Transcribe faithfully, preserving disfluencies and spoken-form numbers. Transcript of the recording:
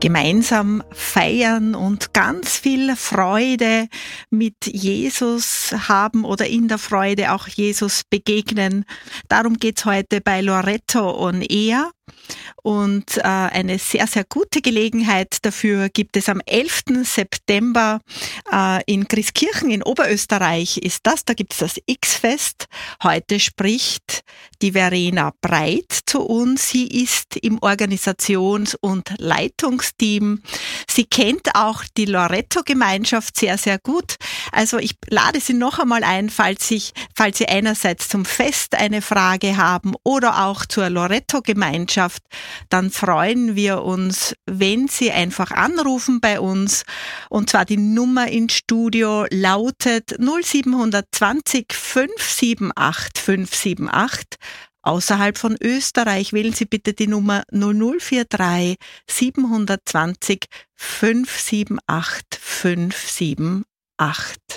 gemeinsam feiern und ganz viel Freude mit Jesus haben oder in der Freude auch Jesus begegnen. Darum geht's heute bei Loretto on Air. Und äh, eine sehr, sehr gute Gelegenheit dafür gibt es am elften September äh, in Grieskirchen in Oberösterreich ist das, da gibt es das X-Fest. Heute spricht die Verena Breit zu uns. Sie ist im Organisations- und Leitungsteam. Sie kennt auch die Loretto-Gemeinschaft sehr, sehr gut. Also ich lade Sie noch einmal ein, falls, ich, falls Sie einerseits zum Fest eine Frage haben oder auch zur Loretto-Gemeinschaft, dann freuen wir uns, wenn Sie einfach anrufen bei uns. Und zwar die Nummer ins Studio lautet null sieben zwei null fünf sieben acht fünf sieben acht. Außerhalb von Österreich wählen Sie bitte die Nummer null null vier drei sieben zwei null fünf sieben acht fünf sieben acht.